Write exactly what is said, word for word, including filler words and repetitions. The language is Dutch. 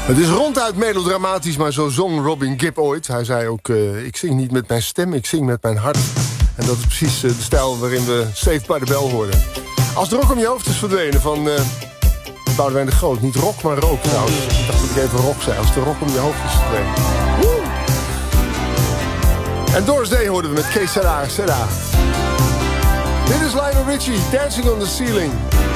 Het is ronduit melodramatisch, maar zo zong Robin Gibb ooit. Hij zei ook, uh, ik zing niet met mijn stem, ik zing met mijn hart. En dat is precies uh, de stijl waarin we Saved by the Bell hoorden. Als de rock om je hoofd is verdwenen van uh, Boudewijn de Groot. Niet rock, maar rook trouwens. Ik dacht dat ik even rock zei. Als de rock om je hoofd is verdwenen. Woe! En Doris Day hoorden we met Kees Sera. Dit is Lionel Richie, Dancing on the Ceiling.